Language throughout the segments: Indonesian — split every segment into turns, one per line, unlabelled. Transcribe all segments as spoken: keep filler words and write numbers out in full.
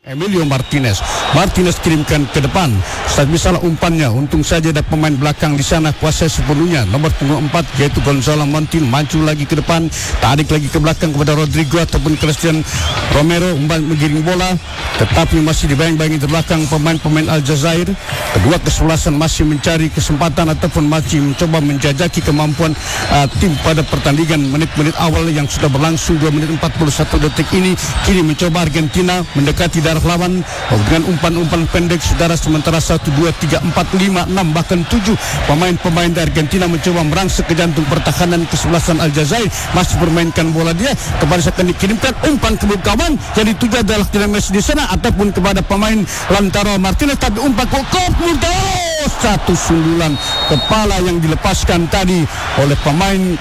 Emilio Martinez. Martinez kirimkan ke depan. Tapi salah umpannya. Untung saja ada pemain belakang di sana kuasai sepenuhnya. Nomor punggung empat yaitu Gonzalo Montiel maju lagi ke depan, tarik lagi ke belakang kepada Rodrigo ataupun Christian Romero. Umpan menggiring bola, tetapi masih dibayang-bayangi di belakang pemain-pemain Aljazair. Kedua kesebelasan masih mencari kesempatan ataupun masih mencoba menjajaki kemampuan uh, tim pada pertandingan menit-menit awal yang sudah berlangsung dua menit empat puluh satu detik ini. Kini mencoba Argentina mendekati darah lawan dengan umpan-umpan pendek saudara, sementara satu, dua, tiga, empat, lima, enam bahkan tujuh pemain-pemain dari Argentina mencoba merangsek ke jantung pertahanan kesebelasan Aljazair. Masih bermainkan bola dia kepada akan dikirimkan umpan ke kawan yang dituju adalah Lionel Messi di sana ataupun kepada pemain Lautaro Martinez, tapi umpan ke Muda, satu sundulan kepala yang dilepaskan tadi oleh pemain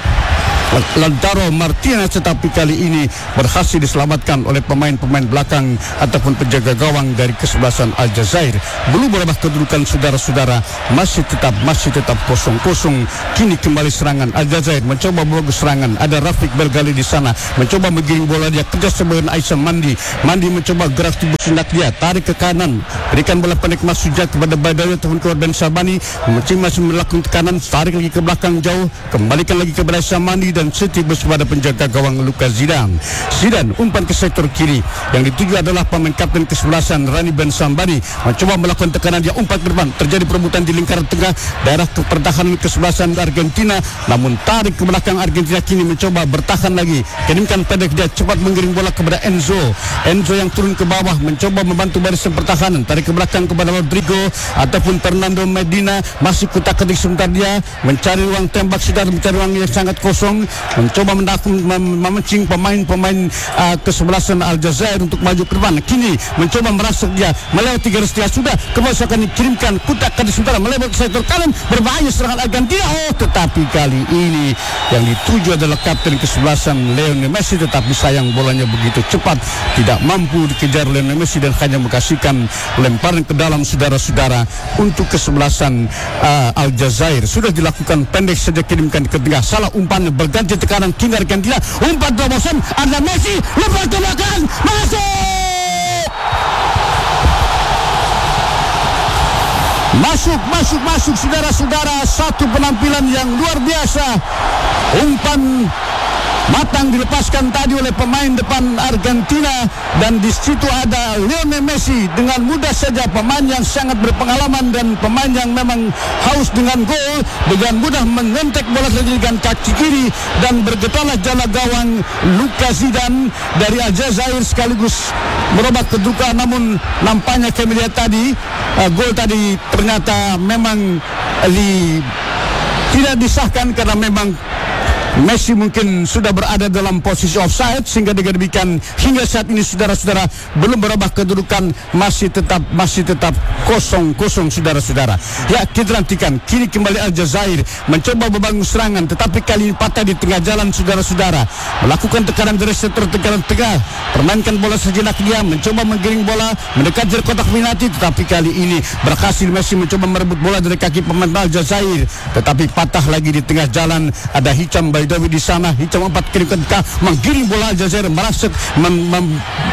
Lautaro Martinez, tetapi kali ini berhasil diselamatkan oleh pemain-pemain belakang ataupun penjaga gawang dari kesebelasan Aljazair. Belum berubah kedudukan saudara-saudara, masih tetap masih tetap kosong-kosong. Kini kembali serangan Aljazair, mencoba bagus serangan. Ada Rafiq Belgali di sana, mencoba menggiring bola dia kerja sebagian Aisyah Mandi. Mandi mencoba gerak tubuh sendak dia, tarik ke kanan, berikan bola pendek Masujak kepada Badawi ataupun kepada Ben Sabani. Masih melakukan tekanan, tarik lagi ke belakang jauh, kembalikan lagi kepada Aisyah Mandi dan setibus pada penjaga gawang Lucas Zidane. Zidane umpan ke sektor kiri, yang dituju adalah pemain kapten kesebelasan Rani Ben Sambani, mencoba melakukan tekanan dia, umpan ke depan, terjadi perebutan di lingkaran tengah daerah pertahanan kesebelasan Argentina, namun tarik ke belakang Argentina kini mencoba bertahan lagi, kirimkan pendek dia, cepat mengirim bola kepada Enzo. Enzo yang turun ke bawah mencoba membantu barisan pertahanan, tarik ke belakang kepada Rodrigo ataupun Fernando Medina, masih kutak-ketik sebentar dia mencari ruang tembak, sedang mencari ruang yang sangat kosong, mencoba mendakung memancing pemain-pemain uh, kesebelasan Aljazair untuk maju ke depan. Kini mencoba merasuk dia melewati garis dia, sudah kembali akan dikirimkan kutak ke sementara melewati sektor kanan, berbahaya serangan Argentina. Oh, tetapi kali ini yang dituju adalah kapten kesebelasan Lionel Messi, tetapi sayang bolanya begitu cepat, tidak mampu dikejar Lionel Messi dan hanya menghasilkan lemparan ke dalam saudara-saudara untuk kesebelasan uh, Aljazair. Sudah dilakukan pendek saja, kirimkan ke tengah, salah umpan berganti tekanan kini Argentina, umpan terobosan ada Messi, lepas ke belakang, masuk masuk masuk masuk saudara-saudara, satu penampilan yang luar biasa. Umpan matang dilepaskan tadi oleh pemain depan Argentina, dan di situ ada Lionel Messi dengan mudah saja, pemain yang sangat berpengalaman dan pemain yang memang haus dengan gol, dengan mudah mengentek bola dengan kaki kiri dan bergetalah jala gawang Lucas Zidane dari Aljazair sekaligus merubah kedudukan. Namun nampaknya kami lihat tadi uh, gol tadi ternyata memang li, tidak disahkan karena memang Messi mungkin sudah berada dalam posisi offside, sehingga dengan demikian hingga saat ini saudara-saudara belum berubah kedudukan, masih tetap masih tetap kosong-kosong saudara-saudara. Ya, kita nantikan kini kembali Aljazair mencoba membangun serangan, tetapi kali ini patah di tengah jalan saudara-saudara, melakukan tekanan dari sektor tekanan tengah, permainkan bola sejenak dia, mencoba menggiring bola mendekat dari kotak penalti, tetapi kali ini berhasil Messi mencoba merebut bola dari kaki pemain Aljazair, tetapi patah lagi di tengah jalan. Ada Hicham Baidowi di sana, Hicham empat kiri ketika menggiring bola Aljazair merasuk mem, mem,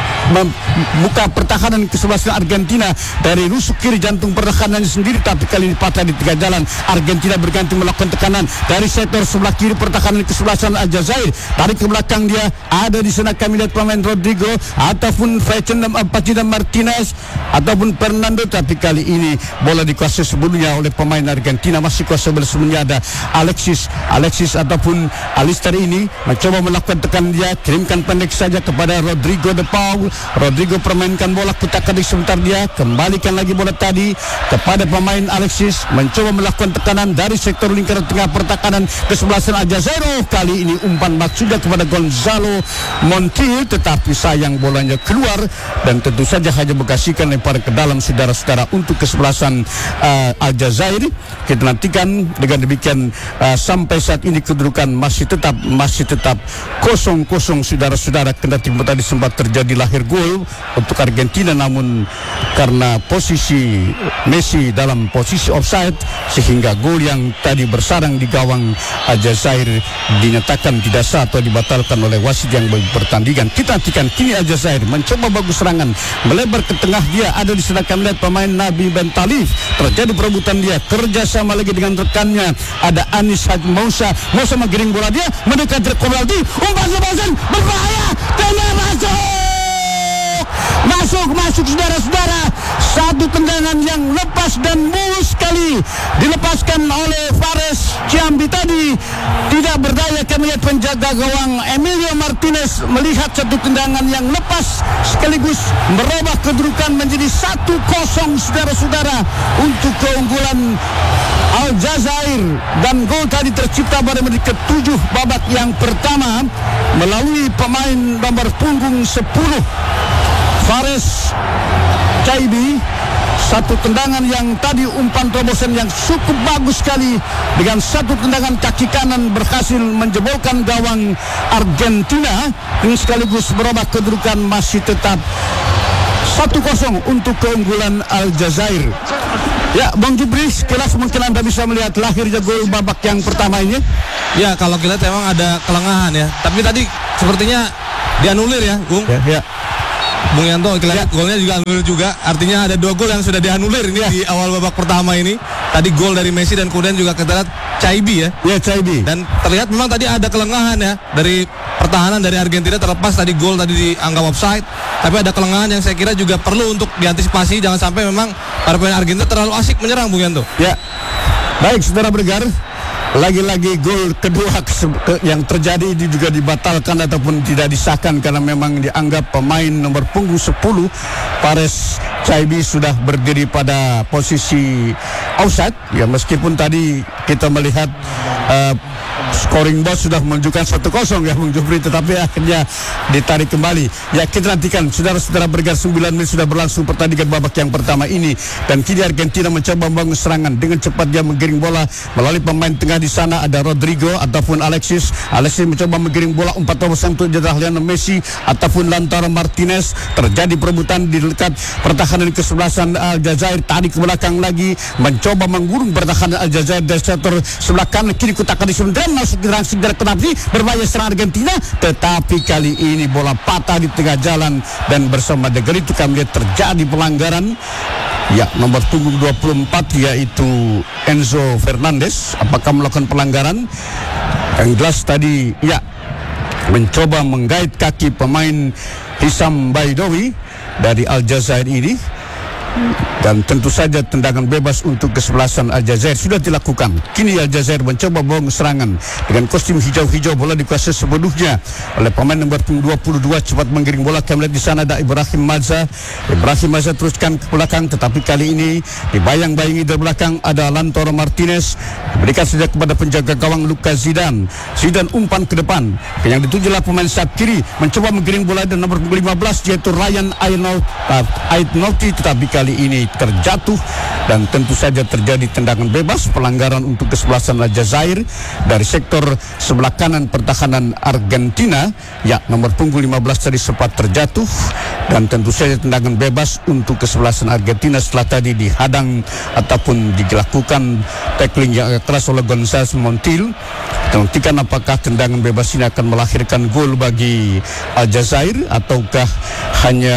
membuka pertahanan kesebelasan Argentina dari rusuk kiri jantung pertahanannya sendiri, tapi kali ini patah di tengah jalan. Argentina berganti melakukan tekanan dari sektor sebelah kiri pertahanan kesebelasan Aljazair, tarik ke belakang dia, ada di sana kami lihat pemain Rodrigo ataupun Ferdinand Martinez ataupun Fernando, tapi kali ini bola dikuasai sebelumnya oleh pemain Argentina, masih kuasa bola sebelumnya ada Alexis Alexis ataupun Alistair ini mencoba melakukan tekanan dia, kirimkan pendek saja kepada Rodrigo de Paul. Rodrigo permainkan bola, kutak-katik sebentar dia, kembalikan lagi bola tadi kepada pemain Alexis, mencoba melakukan tekanan dari sektor lingkaran tengah pertahanan kesebelasan Aljazair. Oh, kali ini umpan Matsuda kepada Gonzalo Montiel, tetapi sayang bolanya keluar dan tentu saja hanya menghasilkan lemparan ke dalam saudara-saudara untuk kesebelasan uh, Aljazair. Kita nantikan dengan demikian uh, sampai saat ini kedudukan masih tetap masih tetap kosong-kosong saudara-saudara, kendati tadi sempat terjadi lahir gol untuk Argentina, namun karena posisi Messi dalam posisi offside sehingga gol yang tadi bersarang di gawang Aljazair dinyatakan tidak sah atau dibatalkan oleh wasit yang bertandingan. Kita nantikan kini Aljazair mencoba bagus serangan melebar ke tengah, dia ada di sana. Kami lihat pemain Nabi Ben Talif, terjadi perebutan, dia kerjasama lagi dengan rekannya, ada Anis Haji Mausa. Mausa menggiring bola, dia mendekat Rekobaldi, umpan lepasan berbahaya, tengah masuk masuk masuk saudara-saudara, satu tendangan yang lepas dan mulus sekali dilepaskan oleh Fares Ciambi tadi, tidak berdaya. Kami lihat penjaga gawang Emilio Martinez melihat satu tendangan yang lepas sekaligus merubah kedudukan menjadi satu kosong saudara-saudara untuk keunggulan Aljazair, dan gol tadi tercipta pada menit ketujuh babak yang pertama melalui pemain nomor punggung sepuluh Fares Ciambi. Satu tendangan yang tadi umpan terobosan yang cukup bagus sekali, dengan satu tendangan kaki kanan berhasil menjebolkan gawang Argentina dan sekaligus berubah kedudukan masih tetap satu kosong untuk keunggulan Aljazair. Ya, Bang Jubri, sekilas mungkin Anda bisa melihat lahirnya gol babak yang pertama ini.
Ya, kalau kita lihat memang ada kelengahan ya, tapi tadi sepertinya dianulir ya, Bung.
Ya, ya.
Bung Yanto, kita lihat
ya.
golnya juga anulir juga. Artinya ada dua gol yang sudah dianulir ini ya. Di awal babak pertama ini. Tadi gol dari Messi dan kemudian juga kita lihat Ciambi ya.
Ya, Ciambi.
Dan terlihat memang tadi ada kelengahan ya dari pertahanan dari Argentina, terlepas tadi gol tadi dianggap offside. Tapi ada kelengahan yang saya kira juga perlu untuk diantisipasi, jangan sampai memang para pemain Argentina terlalu asik menyerang, Bung Yanto.
Ya. Baik, saudara pendengar. Lagi-lagi gol kedua yang terjadi ini juga dibatalkan ataupun tidak disahkan karena memang dianggap pemain nomor punggung sepuluh Fares Ciambi sudah berdiri pada posisi offside. Ya, meskipun tadi kita melihat uh, scoring box sudah menunjukkan satu kosong ya Bung Jufri, tetapi akhirnya ditarik kembali. Ya, kita nantikan saudara-saudara bergar, sembilan menit sudah berlangsung pertandingan babak yang pertama ini, dan kini Argentina mencoba membangun serangan dengan cepat. Dia menggiring bola melalui pemain tengah. Di sana ada Rodrigo ataupun Alexis. Alexis mencoba menggiring bola, umpan terobosan untuk Lionel Messi ataupun Lautaro Martinez. Terjadi perebutan di dekat pertahanan kesebelasan Aljazair. Tadi ke belakang lagi mencoba menggulung pertahanan Aljazair dari sektor sebelah kanan. Kini kutakan di sebelah masuk dirang segera kenapa berbahaya serang Argentina, tetapi kali ini bola patah di tengah jalan dan bersama dengan itu kami lihat terjadi pelanggaran. Ya, nomor punggung dua puluh empat yaitu Enzo Fernandez. Apakah melakukan pelanggaran? Yang jelas tadi ya mencoba menggait kaki pemain Hisam Baidowi dari Aljazair ini. Dan tentu saja tendangan bebas untuk kesebelasan Aljazair sudah dilakukan. Kini Aljazair mencoba membangun serangan dengan kostum hijau-hijau, bola dikuasai sepenuhnya oleh pemain nomor dua puluh dua, cepat menggiring bola. Kami lihat di sana ada Ibrahim Maza. Ibrahim Maza teruskan ke belakang, tetapi kali ini dibayang-bayangi dari belakang ada Lautaro Martinez. Diberikan saja kepada penjaga gawang Lucas Zidane. Zidane umpan ke depan, yang ditujulah pemain sayap kiri, mencoba menggiring bola dan nomor lima belas yaitu Ryan Aitnauti, tetapi kali ini terjatuh dan tentu saja terjadi tendangan bebas, pelanggaran untuk kesebelasan Aljazair dari sektor sebelah kanan pertahanan Argentina. Ya, nomor punggung lima belas tadi sempat terjatuh dan tentu saja tendangan bebas untuk kesebelasan Argentina setelah tadi dihadang ataupun dilakukan tackling yang agak keras oleh González Montiel. Nantikan apakah tendangan bebas ini akan melahirkan gol bagi Aljazair ataukah hanya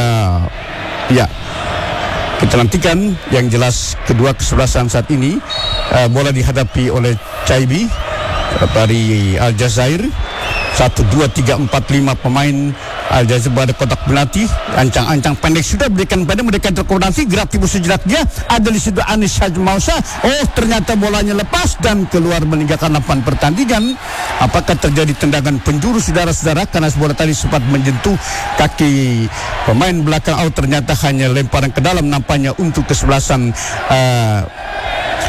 ya. Kita nantikan. Yang jelas kedua kesebelasan saat ini uh, bola dihadapi oleh Ciambi uh, dari Aljazair. Satu, dua, tiga, empat, lima pemain Aljazair pada kotak penalti. Ancang-ancang pendek sudah berikan pada mereka terkoordinasi. Gerak tibu sejenak dia. Ada di situ Anis Haji Mausa. Oh, ternyata bolanya lepas dan keluar meninggalkan lapangan pertandingan. Apakah terjadi tendangan penjuru saudara-saudara? Karena bola tadi sempat menyentuh kaki pemain belakang. Oh, ternyata hanya lemparan ke dalam nampaknya untuk kesebelasan uh,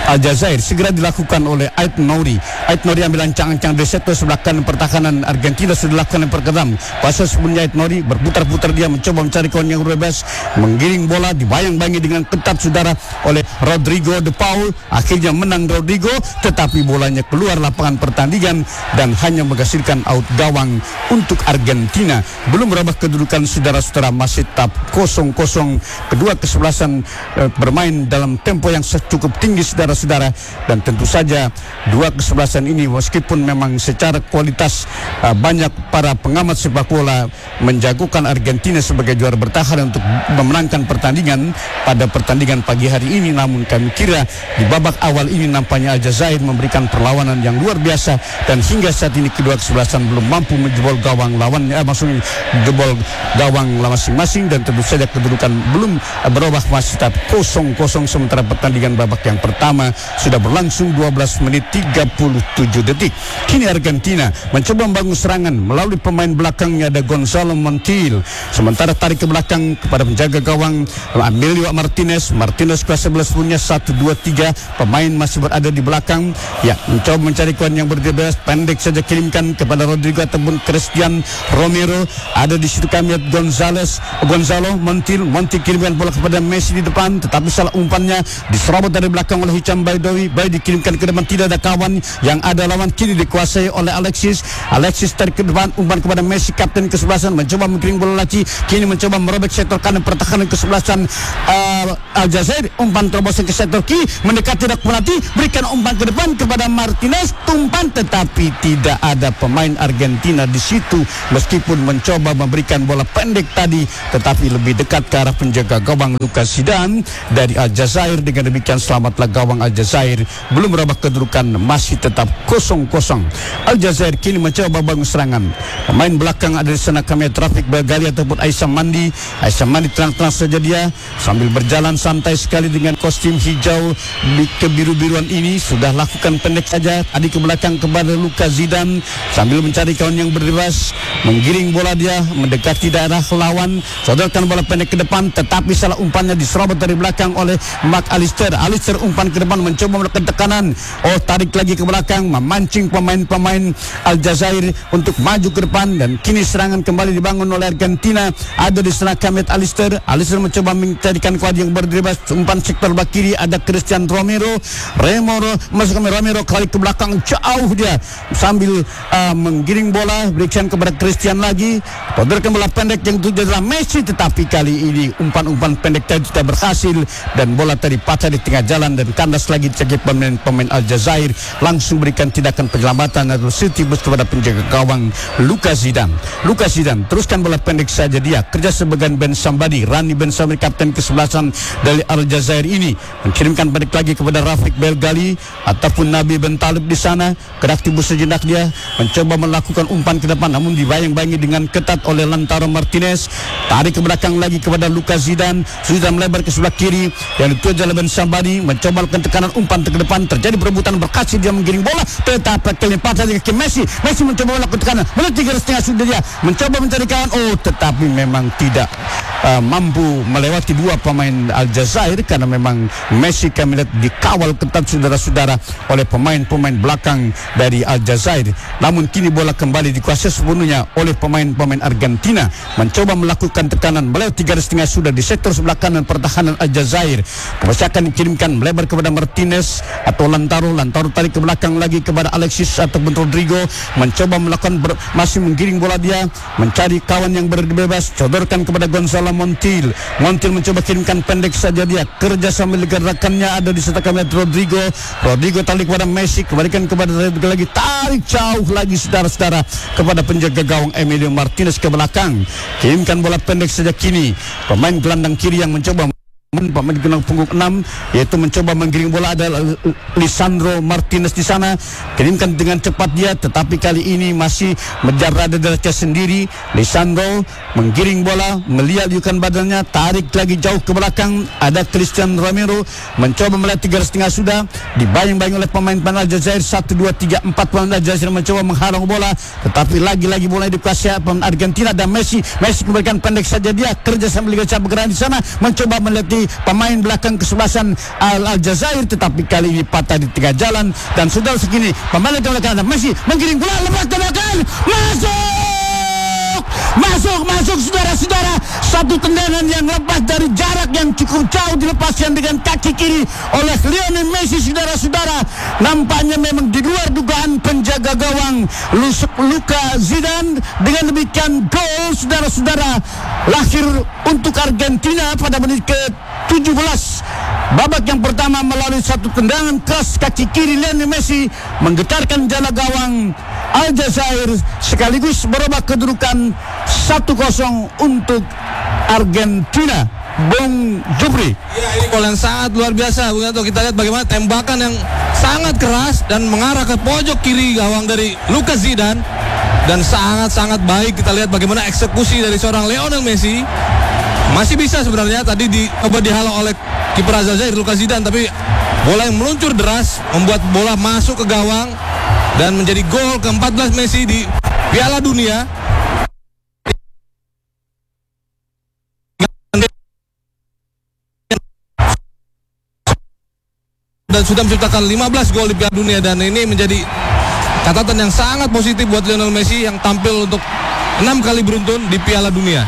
Aljazair segera dilakukan oleh Ait Nouri. Ait Nouri ambil ancang-ancang dari sektor sebelah kanan pertahanan Argentina sudah dilakukan yang perkedam. Pasal sebelumnya Ait Nouri berputar-putar dia mencoba mencari kawan yang bebas, menggiring bola dibayang-bayangi dengan ketat saudara oleh Rodrigo de Paul. Akhirnya menang Rodrigo, tetapi bolanya keluar lapangan pertandingan dan hanya menghasilkan out gawang untuk Argentina. Belum merubah kedudukan saudara-saudara, masih tetap kosong kosong. Kedua kesebelasan eh, bermain dalam tempo yang cukup tinggi saudara-saudara, dan tentu saja dua kesebelasan ini meskipun memang secara kualitas uh, banyak para pengamat sepak bola menjagokan Argentina sebagai juara bertahan untuk memenangkan pertandingan pada pertandingan pagi hari ini, namun kami kira di babak awal ini nampaknya Aljazair memberikan perlawanan yang luar biasa, dan hingga saat ini kedua kesebelasan belum mampu menjebol gawang lawannya, eh, maksudnya jebol gawang masing-masing, dan tentu saja kedudukan belum uh, berubah, masih tetap kosong kosong. Sementara pertandingan babak yang pertama sudah berlangsung dua belas menit tiga puluh tujuh detik. Kini Argentina mencoba membangun serangan melalui pemain belakangnya ada Gonzalo Montiel. Sementara tarik ke belakang kepada penjaga gawang Emilio Martinez. Martinez kelas sebelas punya satu dua tiga. Pemain masih berada di belakang. Ya, mencoba mencari kawan yang berdebas. Pendek saja kirimkan kepada Rodrigo ataupun Christian Romero. Ada di situ kami lihat Gonzales, Gonzalo Montiel. Montiel kirimkan bola kepada Messi di depan, tetapi salah umpannya diserobot dari belakang oleh Hicham Baidowi. Baik dikirimkan ke depan, tidak ada kawan yang ada lawan, kini dikuasai oleh Alexis. Alexis tarik ke depan, umpan kepada Messi, kapten kesebelasan, mencoba menggiring bola lagi, kini mencoba merobek sektor kanan pertahanan kesebelasan uh, Aljazair. Umpan terobosan ke sektor kiri, mendekati dak penalti, berikan umpan ke depan kepada Martinez, tumpan, tetapi tidak ada pemain Argentina di situ. Meskipun mencoba memberikan bola pendek tadi, tetapi lebih dekat ke arah penjaga gawang Lucas Zidane dari Aljazair. Dengan demikian selamatlah gawang Aljazair. Belum merubah kedudukan, masih tetap kosong kosong. Aljazair kini mencoba bangun serangan. Pemain belakang ada di sana kami Trafik Belgali ataupun Aisyah Mandi. Aisyah Mandi tenang-tenang saja dia sambil berjalan santai sekali dengan kostum hijau di kebiru-biruan ini. Sudah lakukan pendek saja tadi ke belakang kepada Lucas Zidane sambil mencari kawan yang bebas, menggiring bola dia mendekati daerah lawan, sodorkan bola pendek ke depan, tetapi salah umpannya diserobot dari belakang oleh Mark Alister. Alister umpan ke depan mencoba melakukan tekanan. Oh, tarik lagi ke belakang, memancing pemain-pemain Aljazair untuk maju ke depan, dan kini serangan kembali dibangun oleh Argentina. Ada di sana Kamet Alister. Alister mencoba mencarikan kuat yang berdebas, umpan sektor bak kiri ada Christian Romero. Romero masuk ke Romero, kali ke belakang jauh dia sambil uh, menggiring bola, berikan kepada Christian lagi, todorkan bola pendek yang itu adalah Messi, tetapi kali ini umpan-umpan pendek tadi tidak berhasil dan bola tadi patah di tengah jalan dan kandas lagi dicegah pemain-pemain Aljazair. Langsung berikan tindakan penyelamatan atau setibus kepada penjaga gawang Lucas Zidane. Lucas Zidane teruskan bola pendek saja dia, kerja sebagai Ben Sambadi. Rani Ben Sambadi kapten kesebelasan dari Aljazair ini mengirimkan balik lagi kepada Rafik Belgali ataupun Nabi Ben Talib di sana. Kreatif sejenak dia mencoba melakukan umpan ke depan, namun dibayang-bayangi dengan ketat oleh Lautaro Martinez. Tarik ke belakang lagi kepada Lucas Zidane, sudah melebar ke sebelah kiri yang dituju oleh Ben Sambadi, mencoba melakukan tekanan umpan ke depan, terjadi perebutan berkasih, dia menggiring bola, tetapi kelipatan dari Messi. Messi mencoba melakukan tekanan, menit tiga setengah sudah dia mencoba mencari kawan, oh tetapi memang tidak uh, mampu melewati dua pemain Aljazair karena memang Messi kami lihat dikawal ketat saudara-saudara oleh pemain-pemain belakang dari Aljazair. Namun kini bola kembali dikuasai sepenuhnya oleh pemain-pemain Argentina, mencoba melakukan tekanan melewati tiga setengah sudah di sektor sebelah kanan pertahanan Aljazair. Masih akan dikirimkan melebar kepada Martinez atau Lautaro. Lautaro tarik ke belakang lagi kepada Alexis ataupun Rodrigo, mencoba melakukan ber, masih menggiring bola dia, mencari kawan yang bebas, sodorkan kepada Gonzalo Montiel. Montiel mencoba kirimkan pendek saja dia, kerja sambil gerakannya ada di sebelah kanan Rodrigo. Rodrigo tarik kepada Messi, kembalikan kepada Rodrigo lagi, tarik jauh lagi saudara-saudara kepada penjaga gawang Emilio Martinez ke belakang. Kirimkan bola pendek saja kini pemain gelandang kiri yang mencoba pemain gelandang punggung enam, yaitu mencoba menggiring bola ada Lisandro Martinez di sana, kirimkan dengan cepat dia, tetapi kali ini masih menjarah dadanya sendiri. Lisandro menggiring bola, melihat-lihatkan badannya, tarik lagi jauh ke belakang, ada Christian Romero, mencoba melihat tiga setengah sudah, dibayang-bayang oleh pemain-pemain Aljazair, satu, dua, tiga, empat pemain Aljazair mencoba menghalang bola, tetapi lagi-lagi bola dikuasai pemain Argentina dan Messi. Messi memberikan pendek saja dia, kerja sambil lihat bergerak di sana, mencoba melihat dari pemain belakang kesebelasan Al Aljazair, tetapi kali ini patah di tengah jalan. Dan sudah segini pemain belakang Messi menggiring bola lepas ke belakang, masuk masuk masuk saudara-saudara, satu tendangan yang lepas dari jarak yang cukup jauh, dilepaskan dengan kaki kiri oleh Lionel Messi. Saudara-saudara, nampaknya memang di luar dugaan penjaga gawang Luka Zidane. Dengan demikian gol saudara-saudara lahir untuk Argentina pada menit ke tujuh belas. Babak yang pertama melalui satu tendangan keras kaki kiri Lionel Messi menggetarkan jala gawang Aljazair, sekaligus merubah kedudukan satu kosong untuk Argentina. Bung Jupri.
Ya, ini gol yang sangat luar biasa. Kita lihat bagaimana tembakan yang sangat keras dan mengarah ke pojok kiri gawang dari Luka Zidane, dan sangat-sangat baik. Kita lihat bagaimana eksekusi dari seorang Lionel Messi. Masih bisa sebenarnya tadi dicoba dihalau oleh kiper Aljazair Luka Zidane, tapi bola yang meluncur deras membuat bola masuk ke gawang dan menjadi gol ke empat belas Messi di Piala Dunia. Dan sudah menciptakan lima belas gol di Piala Dunia, dan ini menjadi catatan yang sangat positif buat Lionel Messi yang tampil untuk enam kali beruntun di Piala Dunia.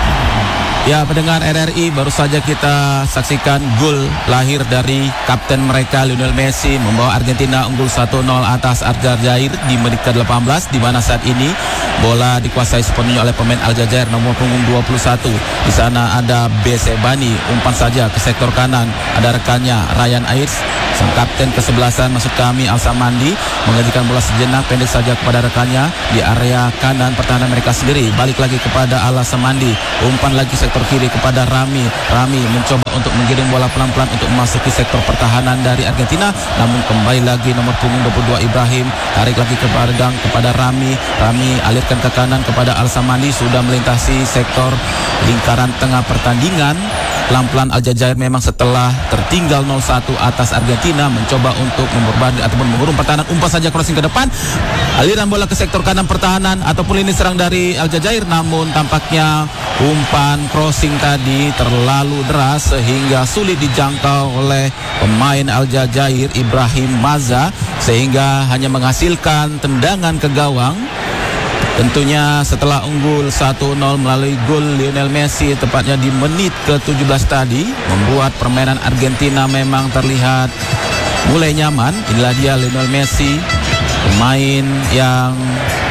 Ya, pendengar R R I, baru saja kita saksikan gol lahir dari kapten mereka Lionel Messi membawa Argentina unggul satu nol atas Aljazair di menit ke delapan belas, di mana saat ini bola dikuasai sepenuhnya oleh pemain Aljazair nomor punggung dua puluh satu. Di sana ada Besebani, umpan saja ke sektor kanan, ada rekannya Ryan Ayers, sang kapten kesebelasan masuk kami Al-Samandi, mengajukan bola sejenak pendek saja kepada rekannya di area kanan pertahanan mereka sendiri. Balik lagi kepada Al-Samandi, umpan lagi sektor kiri kepada Rami. Rami mencoba untuk menggiring bola pelan-pelan untuk memasuki sektor pertahanan dari Argentina, namun kembali lagi nomor punggung dua puluh dua Ibrahim, tarik lagi kepada gang kepada Rami. Rami alirkan ke kanan kepada Al-Samandi, sudah melintasi sektor lingkaran tengah pertandingan. Pelan-pelan Aljazair memang setelah tertinggal nol satu atas Argentina mencoba untuk memperbarui ataupun mengurung pertahanan. Umpan saja crossing ke depan, aliran bola ke sektor kanan pertahanan ataupun lini serang dari Aljazair, namun tampaknya umpan crossing tadi terlalu deras sehingga sulit dijangkau oleh pemain Aljazair Ibrahim Maza, sehingga hanya menghasilkan tendangan ke gawang. Tentunya setelah unggul satu nol melalui gol Lionel Messi tepatnya di menit ke tujuh belas tadi, membuat permainan Argentina memang terlihat mulai nyaman. Inilah dia Lionel Messi, pemain yang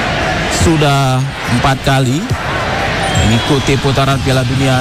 sudah empat kali mengikuti putaran Piala Dunia,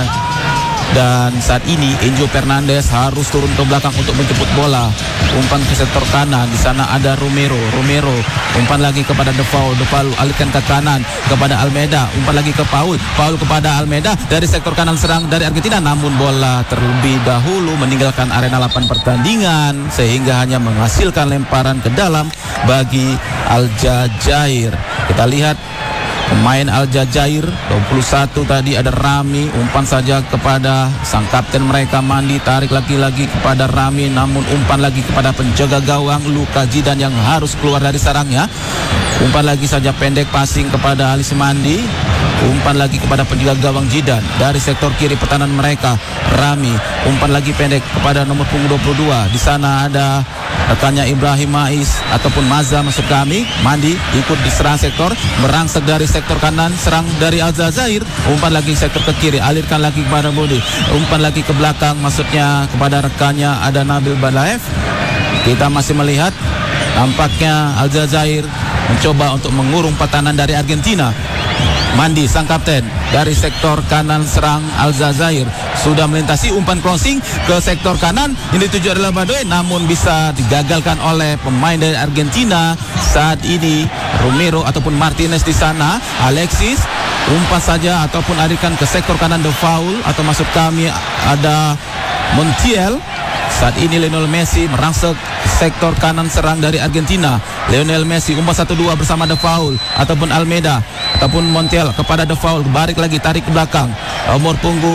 dan saat ini Enzo Fernandez harus turun ke belakang untuk menjemput bola. Umpan ke sektor kanan, di sana ada Romero. Romero umpan lagi kepada Defaul. Defaul alihkan ke kanan kepada Almeida. Umpan lagi ke Paul. Paul kepada Almeida dari sektor kanan serang dari Argentina, namun bola terlebih dahulu meninggalkan arena lapangan pertandingan sehingga hanya menghasilkan lemparan ke dalam bagi Aljazair. Kita lihat pemain Aljazair dua puluh satu tadi ada Rami, umpan saja kepada sang kapten mereka Mandi, tarik lagi-lagi kepada Rami, namun umpan lagi kepada penjaga gawang Luka Zidane yang harus keluar dari sarangnya. Umpan lagi saja pendek passing kepada Ali Mandi, umpan lagi kepada penjaga gawang Zidane dari sektor kiri pertahanan mereka Rami, umpan lagi pendek kepada nomor punggung dua puluh dua. Di sana ada rekannya Ibrahim Maiz ataupun Maza masuk kami. Mandi ikut diserang sektor, merangsek dari sektor kanan serang dari Aljazair. Umpan lagi sektor ke kiri, alirkan lagi kepada Budi, umpan lagi ke belakang, maksudnya kepada rekannya ada Nabil Balaev. Kita masih melihat nampaknya Aljazair mencoba untuk mengurung pertahanan dari Argentina. Mandi sang kapten dari sektor kanan serang Aljazair sudah melintasi, umpan crossing ke sektor kanan yang dituju adalah Badoe, namun bisa digagalkan oleh pemain dari Argentina saat ini Romero ataupun Martinez. Di sana Alexis umpan saja ataupun alirkan ke sektor kanan The Foul atau masuk kami ada Montiel. Saat ini Lionel Messi merangsek sektor kanan serang dari Argentina. Lionel Messi umpan satu dua bersama The Foul ataupun Almeida ataupun Montiel kepada The Foul, balik lagi tarik ke belakang nomor punggung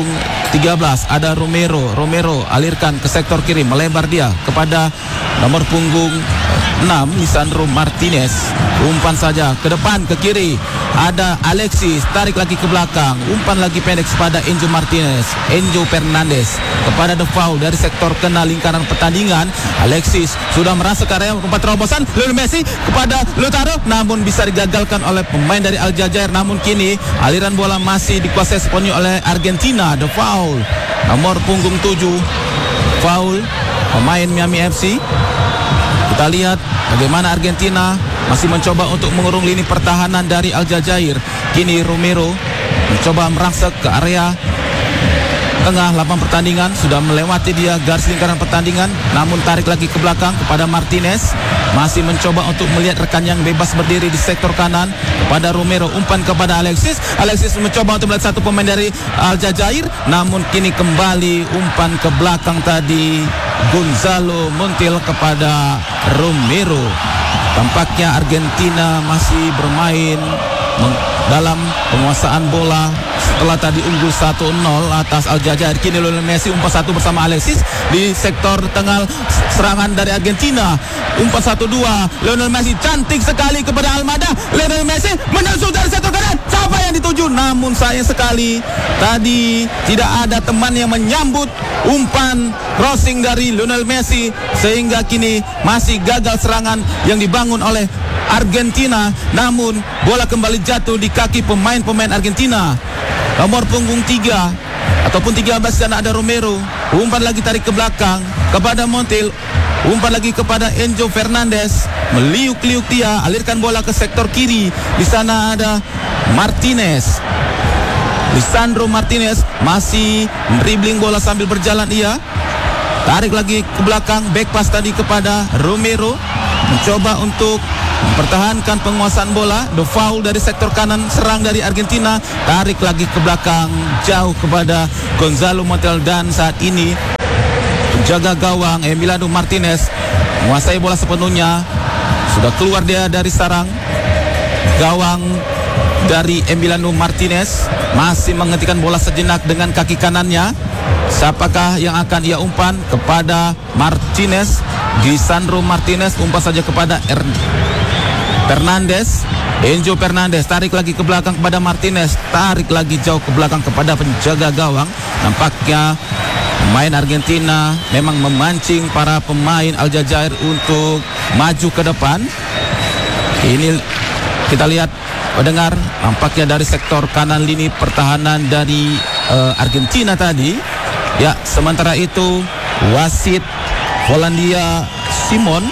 tiga belas ada Romero. Romero alirkan ke sektor kiri, melebar dia kepada nomor punggung enam Lisandro Martinez. Umpan saja ke depan ke kiri, ada Alexis, tarik lagi ke belakang, umpan lagi pendek kepada Enzo Martinez. Enzo Fernandez kepada The Foul dari sektor kena lingkaran pertandingan. Alexis sudah merasa ke area tempat terobosan. Lionel Messi kepada Lautaro, namun bisa digagalkan oleh pemain dari Aljazair. Namun kini aliran bola masih dikuasai sepenuhnya oleh Argentina. The Foul nomor punggung tujuh, foul pemain Miami F C. Kita lihat bagaimana Argentina masih mencoba untuk mengurung lini pertahanan dari Aljazair. Kini Romero mencoba merangsek ke area tengah lapangan pertandingan, sudah melewati dia garis lingkaran pertandingan, namun tarik lagi ke belakang kepada Martinez. Masih mencoba untuk melihat rekan yang bebas berdiri di sektor kanan kepada Romero. Umpan kepada Alexis. Alexis mencoba untuk melihat satu pemain dari Aljazair, namun kini kembali umpan ke belakang tadi Gonzalo Montiel kepada Romero. Tampaknya Argentina masih bermain dalam penguasaan bola setelah tadi unggul satu nol atas Aljazair. Kini Lionel Messi umpan satu bersama Alexis di sektor tengah serangan dari Argentina. Umpan satu dua, Lionel Messi cantik sekali kepada Almada. Lionel Messi menusuk dari sektor kanan, siapa yang dituju? Namun sayang sekali tadi tidak ada teman yang menyambut umpan crossing dari Lionel Messi, sehingga kini masih gagal serangan yang dibangun oleh Argentina. Namun bola kembali jatuh di kaki pemain-pemain Argentina. Nomor punggung tiga ataupun tiga belas dan ada Romero. Umpan lagi tarik ke belakang kepada Montiel. Umpan lagi kepada Enzo Fernandez. Meliuk-liuk dia, alirkan bola ke sektor kiri. Di sana ada Martinez. Lisandro Martinez masih dribbling bola sambil berjalan ia. Tarik lagi ke belakang, back pass tadi kepada Romero. Mencoba untuk mempertahankan penguasaan bola. The Foul dari sektor kanan, serang dari Argentina. Tarik lagi ke belakang, jauh kepada Gonzalo Montiel. Dan saat ini penjaga gawang Emiliano Martinez menguasai bola sepenuhnya. Sudah keluar dia dari sarang. Gawang dari Emiliano Martinez masih menghentikan bola sejenak dengan kaki kanannya. Siapakah yang akan ia umpan? Kepada Martinez. Lisandro Martinez umpan saja kepada Er Fernandez. Enzo Fernandez tarik lagi ke belakang kepada Martinez. Tarik lagi jauh ke belakang kepada penjaga gawang. Nampaknya pemain Argentina memang memancing para pemain Aljazair untuk maju ke depan. Ini kita lihat, mendengar, nampaknya dari sektor kanan lini pertahanan dari uh, Argentina tadi. Ya, sementara itu wasit Polandia Simon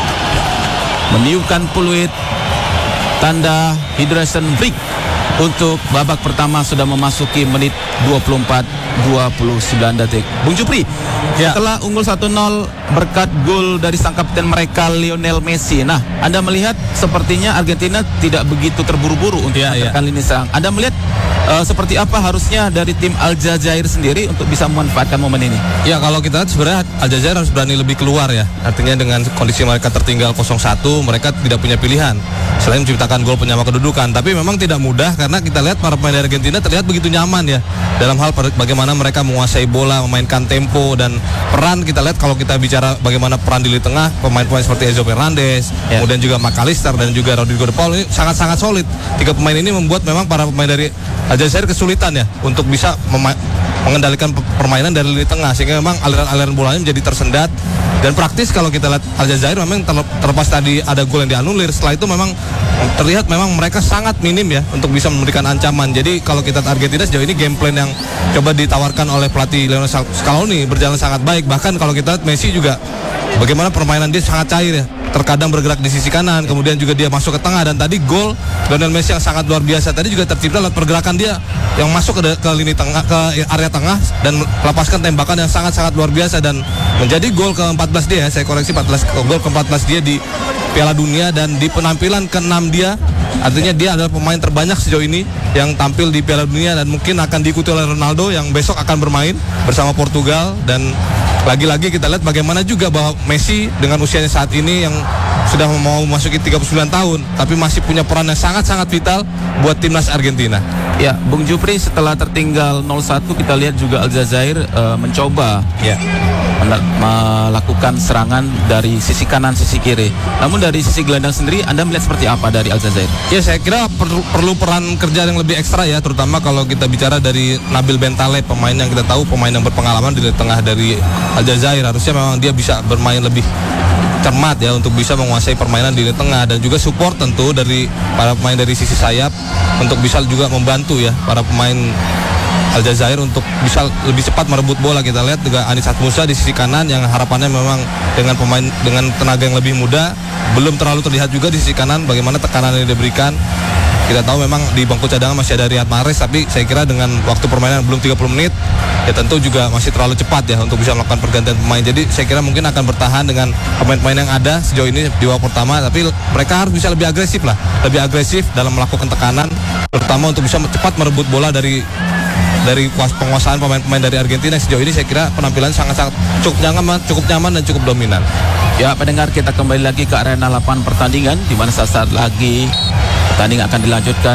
meniupkan peluit tanda hydration break untuk babak pertama. Sudah memasuki menit dua puluh empat dua puluh sembilan detik. Bung Jupri, ya, setelah unggul satu nol berkat gol dari sang kapten mereka Lionel Messi. Nah, Anda melihat sepertinya Argentina tidak begitu terburu-buru untuk
ya,
menekan
ya.
lini serang. Anda melihat uh, seperti apa harusnya dari tim Aljazair sendiri untuk bisa memanfaatkan momen ini?
Ya, kalau kita lihat sebenarnya Aljazair harus berani lebih keluar ya. Artinya dengan kondisi mereka tertinggal nol satu, mereka tidak punya pilihan selain menciptakan gol penyama kedudukan. Tapi memang tidak mudah karena kita lihat para pemain Argentina terlihat begitu nyaman ya dalam hal bagaimana mereka menguasai bola, memainkan tempo dan peran. Kita lihat kalau kita bicara bagaimana peran di lini tengah, pemain-pemain seperti Enzo Fernandez, ya, kemudian juga McAllister dan juga Rodrigo De Paul ini sangat-sangat solid. Tiga pemain ini membuat memang para pemain dari Aljazair kesulitan ya untuk bisa mengendalikan permainan dari lini tengah, sehingga memang aliran-aliran bolanya menjadi tersendat. Dan praktis kalau kita lihat Aljazair memang terlepas tadi ada gol yang dianulir, setelah itu memang terlihat memang mereka sangat minim ya untuk bisa memberikan ancaman. Jadi kalau kita lihat Argentina sejauh ini game plan yang coba ditawarkan oleh pelatih Lionel Scaloni berjalan sangat baik. Bahkan kalau kita lihat Messi juga bagaimana permainan dia sangat cair ya. Terkadang bergerak di sisi kanan, kemudian juga dia masuk ke tengah, dan tadi gol Lionel Messi yang sangat luar biasa tadi juga tercipta lewat pergerakan dia yang masuk ke, ke lini tengah, ke area tengah dan melepaskan tembakan yang sangat-sangat luar biasa dan menjadi gol ke empat belas dia, saya koreksi empat belas, gol ke empat belas dia di Piala Dunia dan di penampilan ke enam dia. Artinya dia adalah pemain terbanyak sejauh ini yang tampil di Piala Dunia dan mungkin akan diikuti oleh Ronaldo yang besok akan bermain bersama Portugal. Dan lagi-lagi kita lihat bagaimana juga bahwa Messi dengan usianya saat ini yang sudah mau memasuki tiga puluh sembilan tahun, tapi masih punya peran yang sangat-sangat vital buat timnas Argentina.
Ya, Bung Jupri, setelah tertinggal nol satu kita lihat juga Aljazair uh, mencoba
Ya.
melakukan serangan dari sisi kanan, sisi kiri. Namun dari sisi gelandang sendiri, Anda melihat seperti apa dari Aljazair?
Ya, saya kira perlu, perlu peran kerja yang lebih ekstra ya, terutama kalau kita bicara dari Nabil Bentaleb, pemain yang kita tahu pemain yang berpengalaman di tengah dari Aljazair. Harusnya memang dia bisa bermain lebih cermat ya untuk bisa menguasai permainan di lini tengah, dan juga support tentu dari para pemain dari sisi sayap untuk bisa juga membantu ya para pemain Aljazair untuk bisa lebih cepat merebut bola. Kita lihat juga Anisat Musa di sisi kanan yang harapannya memang dengan pemain dengan tenaga yang lebih muda belum terlalu terlihat juga di sisi kanan bagaimana tekanan yang diberikan. Kita tahu memang di bangku cadangan masih ada Riyad Mahrez, tapi saya kira dengan waktu permainan belum tiga puluh menit ya tentu juga masih terlalu cepat ya untuk bisa melakukan pergantian pemain. Jadi saya kira mungkin akan bertahan dengan pemain-pemain yang ada sejauh ini di babak pertama, tapi mereka harus bisa lebih agresif lah, lebih agresif dalam melakukan tekanan, terutama untuk bisa cepat merebut bola dari dari penguasaan pemain-pemain dari Argentina. Sejauh ini saya kira penampilan sangat-sangat cukup nyaman, cukup nyaman dan cukup dominan.
Ya, pendengar, kita kembali lagi ke arena lapangan pertandingan di mana saat lagi pertandingan akan dilanjutkan.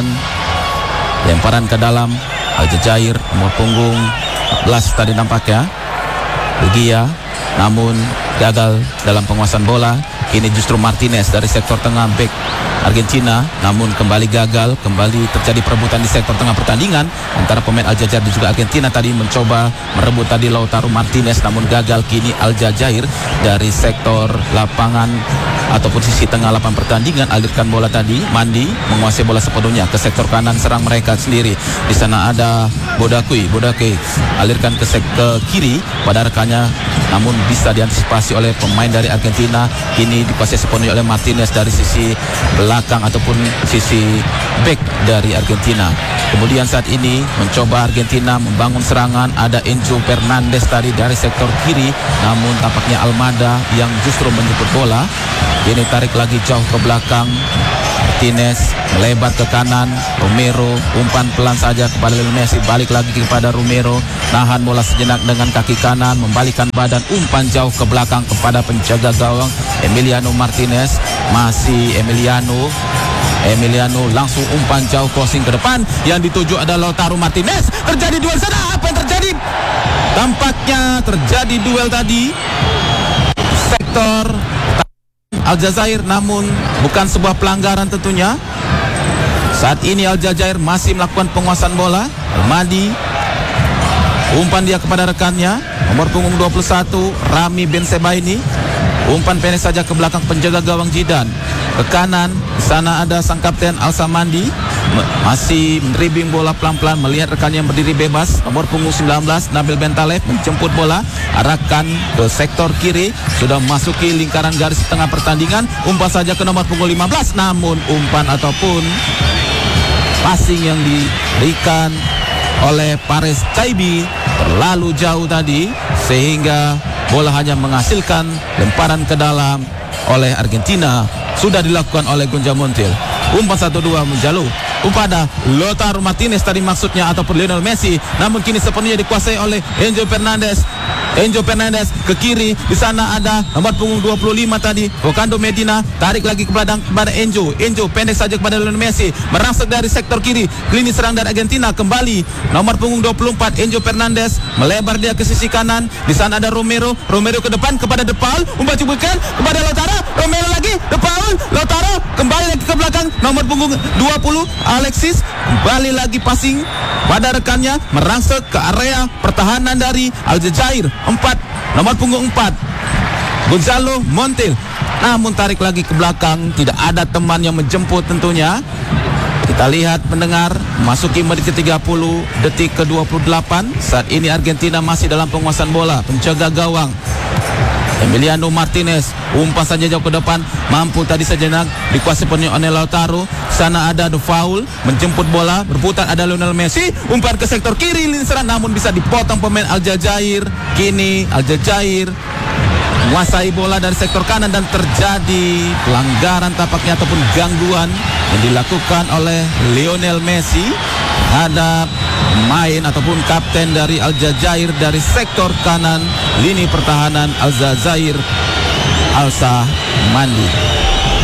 Lemparan ke dalam Aljazair, nomor punggung empat belas tadi nampaknya Lugia, namun gagal dalam penguasaan bola. Kini justru Martinez dari sektor tengah back Argentina, namun kembali gagal, kembali terjadi perebutan di sektor tengah pertandingan antara pemain Aljazair dan juga Argentina. Tadi mencoba merebut tadi Lautaro Martinez, namun gagal. Kini Aljazair dari sektor lapangan ataupun sisi tengah lapangan pertandingan alirkan bola tadi. Mandi menguasai bola sepenuhnya ke sektor kanan serang mereka sendiri. Di sana ada Bodakui, Bodakui alirkan ke sektor kiri pada rekannya, namun bisa diantisipasi oleh pemain dari Argentina. Kini dikuasai sepenuhnya oleh Martinez dari sisi belakang ataupun sisi back dari Argentina. Kemudian saat ini mencoba Argentina membangun serangan. Ada Enzo Fernandez tadi dari sektor kiri, namun tampaknya Almada yang justru menjemput bola. Ini tarik lagi jauh ke belakang. Martinez melebar ke kanan. Romero umpan pelan saja kepada Lionel Messi, balik lagi kepada Romero, nahan bola sejenak dengan kaki kanan, membalikkan badan, umpan jauh ke belakang kepada penjaga gawang Emiliano Martinez. Masih Emiliano Emiliano langsung umpan jauh crossing ke depan, yang dituju adalah Lautaro Martinez. Terjadi duel sana, apa yang terjadi? Tampaknya terjadi duel tadi sektor Aljazair, namun bukan sebuah pelanggaran tentunya. Saat ini Aljazair masih melakukan penguasaan bola. Almadi umpan dia kepada rekannya nomor punggung dua puluh satu Rami Bensebaini. Umpan pendek saja ke belakang penjaga gawang Zidane. Ke kanan, di sana ada sang kapten Al-Samandi, masih dribling bola pelan-pelan melihat rekannya yang berdiri bebas. Nomor punggung sembilan belas Nabil Bentaleb menjemput bola, arahkan ke sektor kiri, sudah memasuki lingkaran garis tengah pertandingan. Umpan saja ke nomor punggung lima belas, namun umpan ataupun passing yang diberikan oleh Pares Taibi terlalu jauh tadi, sehingga bola hanya menghasilkan lemparan ke dalam oleh Argentina. Sudah dilakukan oleh Gonja Montiel. Umpan satu dua menjalur kepada Lautaro Martinez tadi maksudnya, ataupun Lionel Messi, namun kini sepenuhnya dikuasai oleh Enzo Fernandez. Enzo Fernandez ke kiri, di sana ada nomor punggung dua puluh lima tadi Fernando Medina, tarik lagi ke belakang kepada Enzo. Enzo pendek saja kepada Lionel Messi, merangsek dari sektor kiri, lini serang dari Argentina kembali nomor punggung dua puluh empat Enzo Fernandez, melebar dia ke sisi kanan. Di sana ada Romero, Romero ke depan kepada De Paul, umpan cubukan kepada Lautaro, Romero lagi, De Paul, Lautaro kembali lagi ke belakang nomor punggung dua puluh Alexis, kembali lagi passing pada rekannya, merangsek ke area pertahanan dari Aljazair. Empat, nomor punggung empat Gonzalo Montiel, namun tarik lagi ke belakang, tidak ada teman yang menjemput tentunya. Kita lihat mendengar, masuki menit ke tiga puluh, detik ke dua puluh delapan. Saat ini Argentina masih dalam penguasaan bola. Penjaga gawang Emiliano Martinez, umpan saja jauh ke depan, mampu tadi sejenak dikuasai penuh oleh Lautaro. Sana ada The Foul, menjemput bola, berputar ada Lionel Messi, umpan ke sektor kiri lini serang, namun bisa dipotong pemain Aljazair. Kini Aljazair menguasai bola dari sektor kanan dan terjadi pelanggaran tampaknya ataupun gangguan yang dilakukan oleh Lionel Messi terhadap pemain ataupun kapten dari Aljazair dari sektor kanan lini pertahanan Aljazair, Al-Samandi.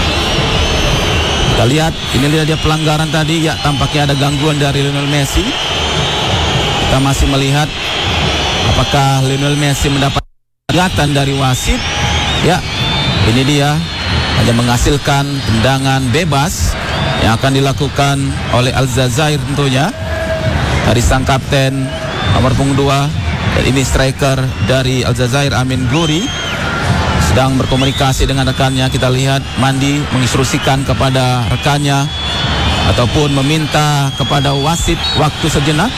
Kita lihat, ini lihat dia pelanggaran tadi. Ya, tampaknya ada gangguan dari Lionel Messi. Kita masih melihat apakah Lionel Messi mendapat peringatan dari wasit. Ya, ini dia hanya menghasilkan tendangan bebas yang akan dilakukan oleh Aljazair tentunya dari sang kapten nomor punggung dua. Dan ini striker dari Aljazair, Amin Glory, sedang berkomunikasi dengan rekannya. Kita lihat Mandi menginstruksikan kepada rekannya ataupun meminta kepada wasit waktu sejenak.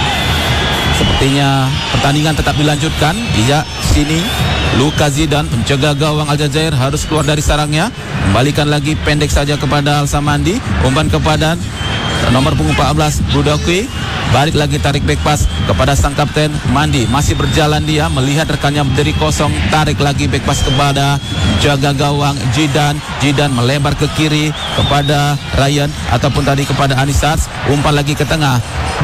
Sepertinya pertandingan tetap dilanjutkan. Iya, sini Luka Zidane penjaga gawang Aljazair harus keluar dari sarangnya. Kembalikan lagi pendek saja kepada Al-Samandi. Umpan kepada nomor punggung empat belas Budakwi. Balik lagi tarik back pass kepada sang kapten Mandi. Masih berjalan dia melihat rekannya berdiri kosong. Tarik lagi back pass kepada jaga gawang Zidane. Zidane melebar ke kiri kepada Ryan ataupun tadi kepada Anisats. Umpan lagi ke tengah.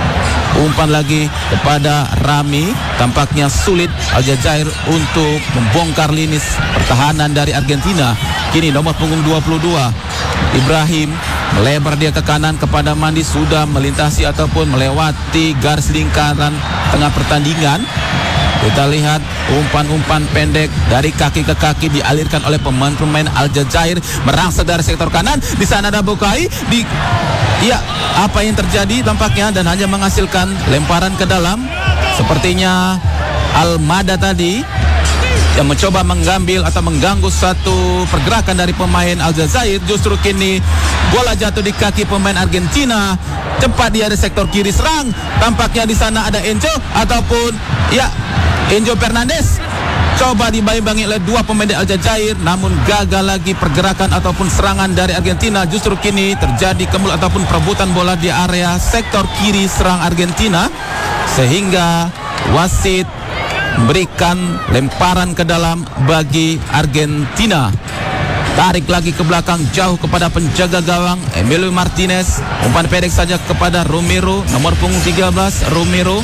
Umpan lagi kepada Rami. Tampaknya sulit Aljazair untuk membongkar lini pertahanan dari Argentina. Kini nomor punggung dua puluh dua Ibrahim melebar dia ke kanan kepada Mandi. Sudah melintasi ataupun melewati garis lingkaran tengah pertandingan. Kita lihat umpan-umpan pendek dari kaki ke kaki dialirkan oleh pemain-pemain Aljazair. Merangsek dari sektor kanan. Di sana ada Bukai. Di ya, apa yang terjadi tampaknya dan hanya menghasilkan lemparan ke dalam. Sepertinya Almada tadi yang mencoba mengambil atau mengganggu satu pergerakan dari pemain Aljazair. Justru kini bola jatuh di kaki pemain Argentina. Cepat dia di sektor kiri serang. Tampaknya di sana ada Enzo ataupun ya Enzo Fernandez. Coba dibayang-bayangi oleh dua pemain Aljazair, namun gagal lagi pergerakan ataupun serangan dari Argentina. Justru kini terjadi kemul ataupun perebutan bola di area sektor kiri serang Argentina, sehingga wasit memberikan lemparan ke dalam bagi Argentina. Tarik lagi ke belakang jauh kepada penjaga gawang Emilio Martinez. Umpan pendek saja kepada Romero, nomor punggung tiga belas Romero.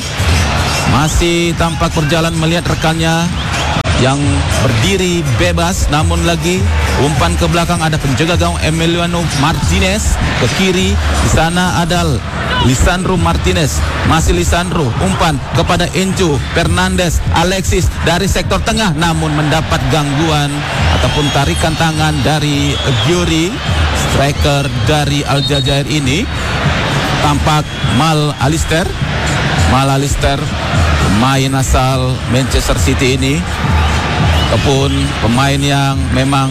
Masih tampak berjalan melihat rekannya yang berdiri bebas, namun lagi umpan ke belakang ada penjaga gawang Emiliano Martinez ke kiri. Di sana ada Lisandro Martinez, masih Lisandro, umpan kepada Enzo Fernandez. Alexis dari sektor tengah, namun mendapat gangguan ataupun tarikan tangan dari Gyuri, striker dari Aljazair ini. Tampak Mal Alister Mal Alister pemain asal Manchester City ini ataupun pemain yang memang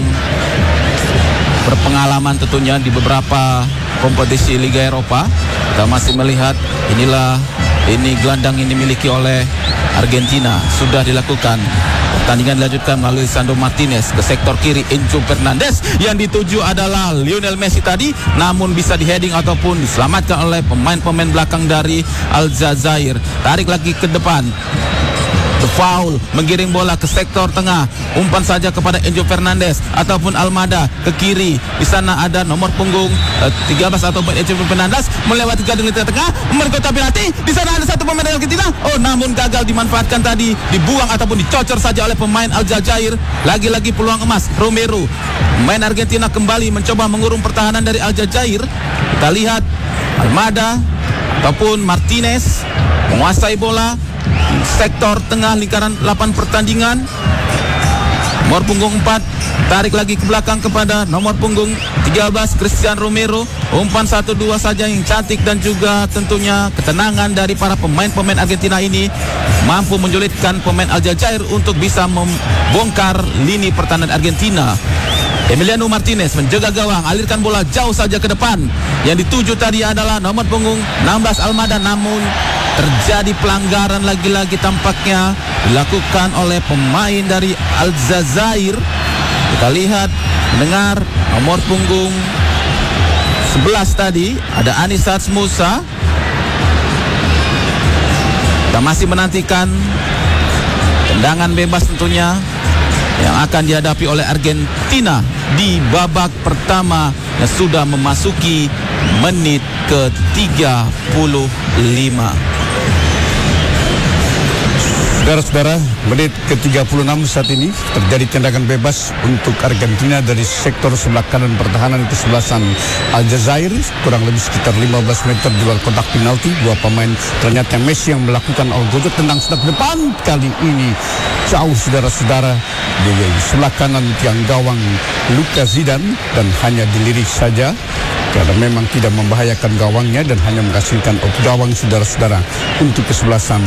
berpengalaman tentunya di beberapa kompetisi Liga Eropa. Kita masih melihat inilah ini gelandang yang dimiliki oleh Argentina. Sudah dilakukan. Pertandingan dilanjutkan melalui Lisandro Martinez ke sektor kiri. Enzo Fernandez yang dituju adalah Lionel Messi tadi, namun bisa diheading ataupun diselamatkan oleh pemain-pemain belakang dari Aljazair. Tarik lagi ke depan. The foul, menggiring bola ke sektor tengah. Umpan saja kepada Enzo Fernandez ataupun Almada ke kiri. Di sana ada nomor punggung uh, tiga belas ataupun Enzo Fernandez melewati garis lini tengah, merekota penalti. Di sana ada satu pemain Argentina. Oh, namun gagal dimanfaatkan tadi, dibuang ataupun dicocor saja oleh pemain Aljazair. Lagi-lagi peluang emas Romero. Pemain Argentina kembali mencoba mengurung pertahanan dari Aljazair. Kita lihat Almada ataupun Martinez menguasai bola sektor tengah lingkaran delapan pertandingan. Nomor punggung empat tarik lagi ke belakang kepada nomor punggung tiga belas Christian Romero. Umpan satu dua saja yang cantik dan juga tentunya ketenangan dari para pemain-pemain Argentina ini mampu menjulitkan pemain Aljazair untuk bisa membongkar lini pertahanan Argentina. Emiliano Martinez menjaga gawang, alirkan bola jauh saja ke depan. Yang dituju tadi adalah nomor punggung enam belas Almada, namun terjadi pelanggaran lagi-lagi tampaknya dilakukan oleh pemain dari Aljazair. Kita lihat, mendengar nomor punggung sebelas tadi ada Anisats Musa. Kita masih menantikan tendangan bebas tentunya yang akan dihadapi oleh Argentina di babak pertama yang sudah memasuki menit ke tiga puluh lima.
Saudara-saudara, menit ke tiga puluh enam saat ini terjadi tendangan bebas untuk Argentina dari sektor sebelah kanan pertahanan kesebelasan Aljazair, kurang lebih sekitar lima belas meter di luar kotak penalti. Dua pemain, ternyata Messi yang melakukan algojo, tendang sedak depan. Kali ini jauh saudara-saudara di sebelah kanan tiang gawang Luka Zidane dan hanya dilirik saja karena memang tidak membahayakan gawangnya dan hanya menghasilkan out gawang saudara-saudara untuk kesebelasan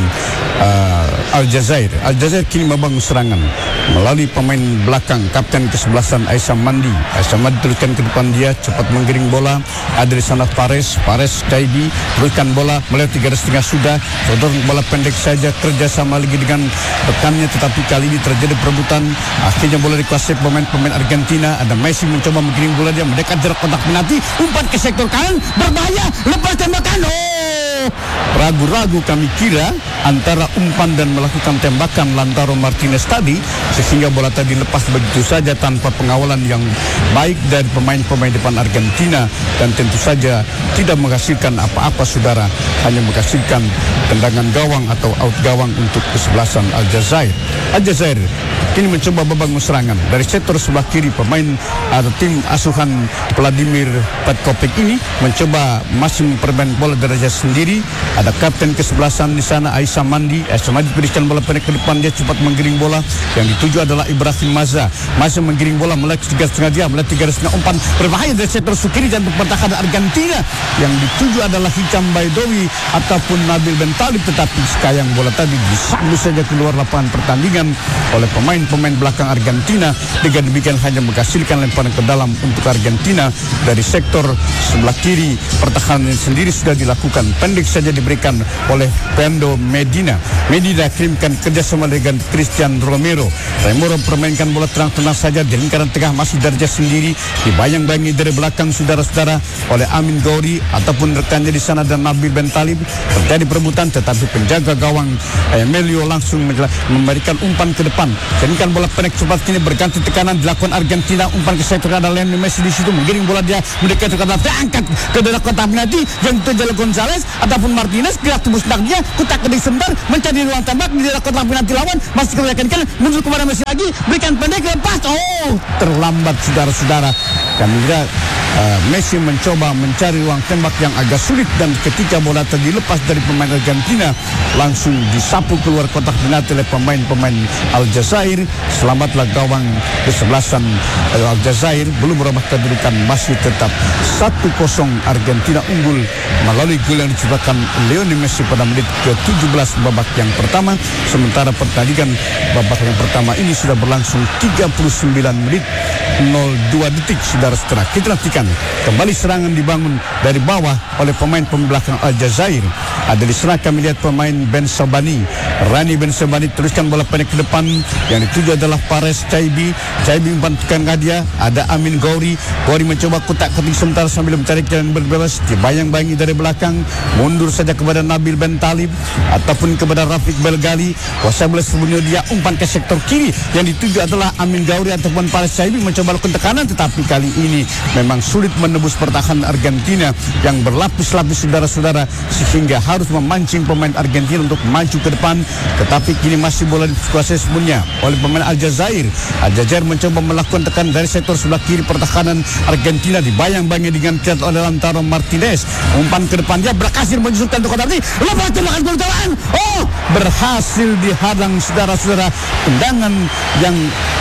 uh, Aljazair. Aljazair kini membangun serangan melalui pemain belakang kapten kesebelasan Aissam Mandi. Aissam Mandi teruskan ke depan, dia cepat menggiring bola. Ada di sana Pares, Pares Taibi teruskan bola melewati garis tengah sudah. Sodor bola pendek saja, kerjasama lagi dengan rekannya, tetapi kali ini terjadi perebutan. Akhirnya bola dikuasai pemain-pemain Argentina. Ada Messi mencoba menggiring bola, dia mendekat jarak kotak penalti, umpan ke sektor kanan, berbahaya, lepas tembakan. Oh, ragu-ragu kami kira antara umpan dan melakukan tembakan Lautaro Martinez tadi, sehingga bola tadi lepas begitu saja tanpa pengawalan yang baik dari pemain-pemain depan Argentina, dan tentu saja tidak menghasilkan apa-apa saudara, hanya menghasilkan tendangan gawang atau out gawang untuk kesebelasan Aljazair. Aljazair kini mencoba membangun serangan dari sektor sebelah kiri. Pemain atau tim asuhan Vladimir Petkovic ini mencoba masih mempermain bola derajat sendiri. Ada kapten kesebelasan di sana Aissam Mandi. Aissam Mandi berikan bola pendek ke depan, dia cepat menggiring bola. Yang dituju adalah Ibrahim Maza. Maza menggiring bola melewati tiga setengah dia, melewati garis tengah, umpan berbahaya dari sektor kiri jantung pertahanan Argentina. Yang dituju adalah Hicam Baidowi ataupun Nabil Bentalib, tetapi sekayang bola tadi disambu saja keluar lapangan pertandingan oleh pemain-pemain belakang Argentina. Dengan demikian hanya menghasilkan lemparan ke dalam untuk Argentina dari sektor sebelah kiri. Pertahanan sendiri sudah dilakukan, pendek saja diberikan oleh Pendo Medina. Medina kirimkan kerjasama dengan Christian Romero. Romero permainkan bola tenang-tenang saja di lingkaran tengah, masih derajat sendiri, dibayang-bayangi dari belakang saudara-saudara oleh Amin Ghauri ataupun rekannya di sana dan Nabil Bentalib. Terjadi perebutan, tetapi penjaga gawang Emilio langsung memberikan umpan ke depan. Jadikan bola pendek cepat kini berganti tekanan dilakukan Argentina. Umpan ke sektor ada Lionel Messi di situ menggiring bola, dia mendekat ke dalam, angkat ke dalam kotak penalti yang terjadi Gonzales ataupun Martinez, gerak tembus dak dia, kutak keding sebentar mencari ruang tembak di dalam kotak penalti lawan, masih kebanyakan kan mundur kepada Messi lagi, berikan pendek lepas. Oh, terlambat saudara-saudara. Kami kira uh, Messi mencoba mencari ruang tembak yang agak sulit, dan ketika bola tadi lepas dari pemain Argentina langsung disapu keluar kotak penalti oleh pemain-pemain Aljazair. Selamatlah gawang kesebelasan uh, Aljazair. Belum merubah kedudukan, masih tetap satu kosong Argentina unggul melalui gol yang diciptakan Lionel Messi pada menit ke tujuh belas babak yang pertama. Sementara pertandingan babak yang pertama ini sudah berlangsung tiga puluh sembilan menit nol dua detik saudara-saudara. Kita nantikan kembali serangan dibangun dari bawah oleh pemain pembelakang Aljazair. Ada di sana kami lihat pemain Ben Sabani, Rani Ben Sabani teruskan bola pendek ke depan, yang dituju adalah Pares Taibi. Taibi membantukan dia, ada Amin Ghauri. Ghauri mencoba kotak keting sementara sambil mencari jalan berbebas, dibayang-bayangi dari belakang, mundur saja kepada Nabil Bentalib ataupun kepada Rafiq Belgali. Kuasa bola sebelumnya dia umpan ke sektor kiri, yang dituju adalah Amin Ghauri ataupun Pares Taibi mencoba lakukan tekanan, tetapi kali ini memang sulit menembus pertahanan Argentina yang berlapis-lapis saudara-saudara, sehingga harus memancing pemain Argentina untuk maju ke depan. Tetapi kini masih bola dikuasai sebelumnya oleh pemain Aljazair. Aljazair mencoba melakukan tekanan dari sektor sebelah kiri pertahanan Argentina, dibayang-bayangi dengan cat oleh Lautaro Martinez. Umpan ke depan dia berhasil menyusulkan untuk kotak, lepas tembakan gol tawaran. Oh, berhasil dihadang saudara-saudara. Tendangan yang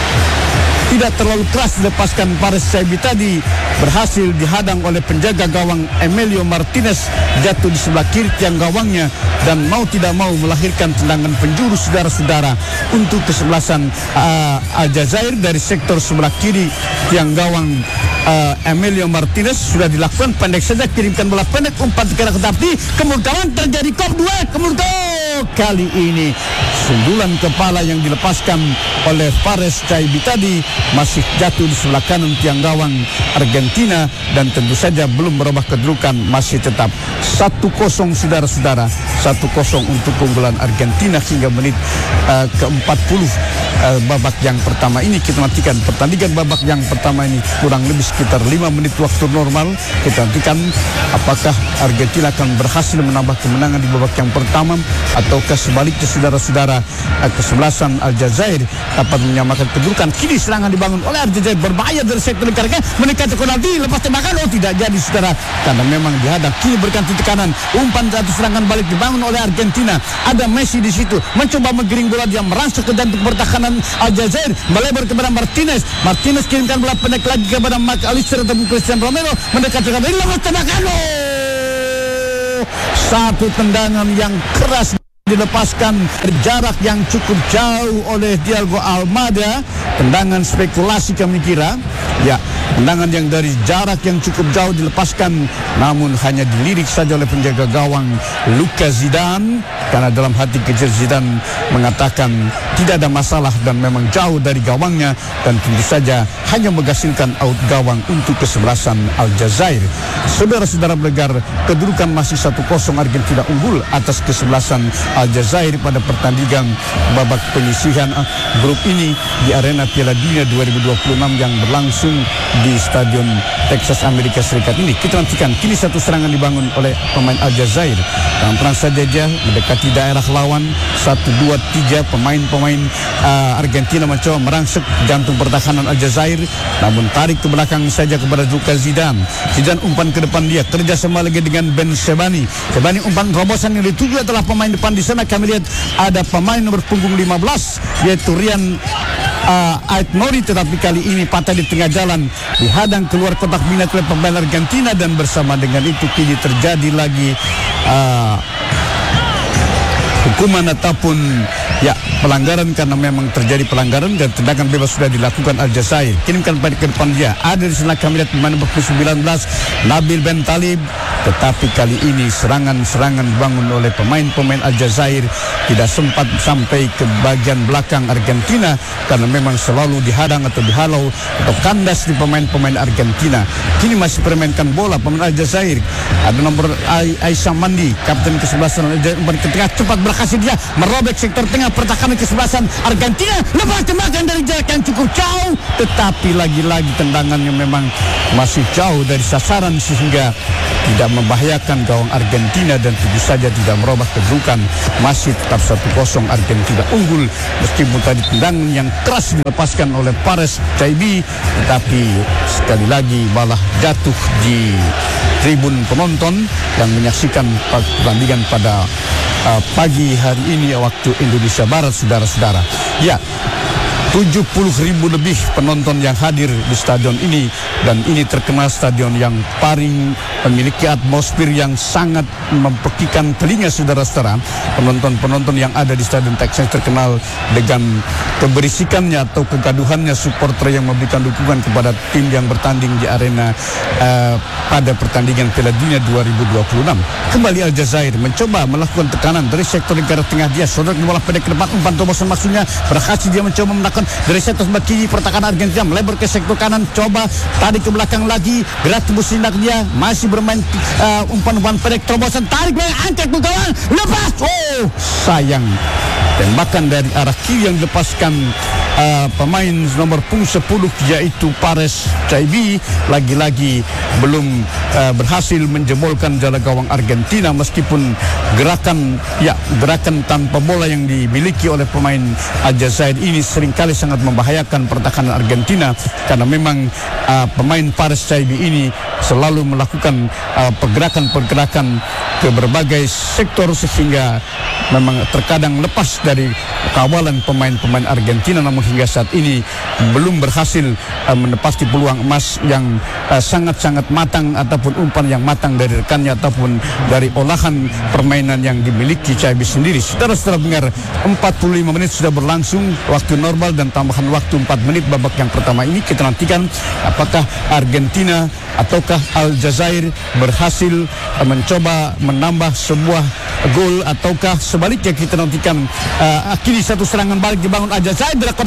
tidak terlalu keras dilepaskan Pares Taibi tadi berhasil dihadang oleh penjaga gawang Emilio Martinez, jatuh di sebelah kiri tiang gawangnya, dan mau tidak mau melahirkan tendangan penjuru saudara-saudara untuk kesebelasan uh, Aljazair dari sektor sebelah kiri tiang gawang uh, Emilio Martinez. Sudah dilakukan pendek saja, kirimkan bola pendek, umpan ke arah tapi kemudian terjadi kop dua kemudian. Kali ini sundulan kepala yang dilepaskan oleh Pares Taibi tadi masih jatuh di sebelah kanan tiang gawang Argentina, dan tentu saja belum merubah kedudukan, masih tetap satu kosong saudara-saudara, satu kosong untuk keunggulan Argentina hingga menit uh, ke empat puluh uh, babak yang pertama ini. Kita nantikan pertandingan babak yang pertama ini kurang lebih sekitar lima menit waktu normal. Kita nantikan apakah Argentina akan berhasil menambah kemenangan di babak yang pertama ataukah sebaliknya saudara-saudara, uh, kesebelasan Aljazair dapat menyamakan kedudukan. Kini serangan dibangun oleh Aljazair, berbahaya dari sektor lingkaran, mendekati penalti, lepas tembakan, oh tidak jadi saudara, karena memang dihadap. Kini berganti tekanan, umpan satu serangan balik dibangun oleh Argentina. Ada Messi di situ, mencoba menggiring bola, dia merangsek ke jantung pertahanan Aljazair, melebar kepada Martinez. Martinez kirimkan bola pendek lagi kepada Mark Alister ataupun Christian Romero, mendekati ke lepas tembakan. Oh, satu tendangan yang keras dilepaskan jarak yang cukup jauh oleh Diego Almada. Tendangan spekulasi kami kira, ya, tendangan yang dari jarak yang cukup jauh dilepaskan, namun hanya dilirik saja oleh penjaga gawang Lucas Zidane, karena dalam hati kecil Zidane mengatakan tidak ada masalah dan memang jauh dari gawangnya, dan tentu saja hanya menghasilkan out gawang untuk kesebelasan Aljazair. Saudara-saudara pendengar, kedudukan masih satu kosong, Argentina unggul atas kesebelasan Aljazair pada pertandingan babak penyisihan grup ini di arena Piala Dunia dua ribu dua puluh enam yang berlangsung di Stadion Texas Amerika Serikat ini. Kita nantikan kini satu serangan dibangun oleh pemain Aljazair. Terang-terang saja dia mendekati daerah lawan, satu, dua, tiga pemain-pemain uh, Argentina mencoba merangsek jantung pertahanan Aljazair, namun tarik ke belakang saja kepada Lucas Zidane. Zidane umpan ke depan, dia kerjasama lagi dengan Ben Sebani. Sebani umpan terobosan yang dituju adalah pemain depan. Di sana kami lihat ada pemain nomor punggung lima belas yaitu Rian Uh, Ait Nori, tetapi kali ini patah di tengah jalan, dihadang keluar kotak minat oleh pemain Argentina, dan bersama dengan itu kini terjadi lagi uh, hukuman ataupun ya pelanggaran, karena memang terjadi pelanggaran dan tendangan bebas sudah dilakukan Aljazair. Kirimkan pada ke depan dia. Ada di sana kami lihat pemain nomor sembilan belas Nabil Ben Talib, tetapi kali ini serangan-serangan dibangun oleh pemain-pemain Aljazair tidak sempat sampai ke bagian belakang Argentina, karena memang selalu dihadang atau dihalau atau kandas di pemain-pemain Argentina. Kini masih permainkan bola pemain Aljazair. Ada nomor Aisyah Mandi, kapten kesebelasan Aljazair, umpan ke tengah, cepat berhasil dia merobek sektor tengah pertahanan kesebelasan Argentina. Lepas tembakan dari jarak yang cukup jauh, tetapi lagi-lagi tendangannya memang masih jauh dari sasaran sehingga tidak membahayakan gawang Argentina, dan tentu saja tidak merubah kedudukan. Masih tetap satu kosong, Argentina unggul meskipun tadi tendangan yang keras dilepaskan oleh Pares Chaibi, tetapi sekali lagi malah jatuh di tribun penonton yang menyaksikan pertandingan pada uh, pagi hari ini waktu Indonesia Barat, saudara-saudara. Ya, tujuh puluh ribu lebih penonton yang hadir di stadion ini, dan ini terkenal stadion yang paling memiliki atmosfer yang sangat mempekikan telinga, saudara-saudara. Penonton-penonton yang ada di stadion Texas terkenal dengan keberisikannya atau kegaduhannya supporter yang memberikan dukungan kepada tim yang bertanding di arena uh, pada pertandingan Piala Dunia dua ribu dua puluh enam. Kembali Aljazair mencoba melakukan tekanan dari sektor negara tengah dia, sodok bola pendek ke depan, umpan terobosan maksudnya berhasil dia mencoba melakukan dari sektor sebelah kiri pertahanan Argentina, melebar ke sektor kanan, coba tarik ke belakang lagi, gerak tembus tindak dia, masih bermain uh, umpan-umpan pendek terobosan, tarik belakang, angkat ke gawang, lepas, oh sayang, tembakan dari arah kiri yang dilepaskan uh, pemain nomor punggung sepuluh yaitu Pares Chaibi, lagi-lagi belum uh, berhasil menjebolkan jala gawang Argentina, meskipun gerakan ya gerakan tanpa bola yang dimiliki oleh pemain Aljazair ini seringkali sangat membahayakan pertahanan Argentina, karena memang uh, pemain Pares Chaibi ini selalu melakukan uh, pergerakan-pergerakan ke berbagai sektor sehingga memang terkadang lepas dari kawalan pemain-pemain Argentina, namun hingga saat ini belum berhasil uh, menepati peluang emas yang uh, sangat-sangat matang ataupun umpan yang matang dari rekannya ataupun dari olahan permainan yang dimiliki Chaibi sendiri. Saudara-saudara dengar, empat puluh lima menit sudah berlangsung waktu normal dan tambahan waktu empat menit babak yang pertama ini. Kita nantikan apakah Argentina ataukah Aljazair berhasil uh, mencoba menambah sebuah gol, ataukah sebaliknya. Kita nantikan uh, kini satu serangan balik dibangun Aljazair dari kotak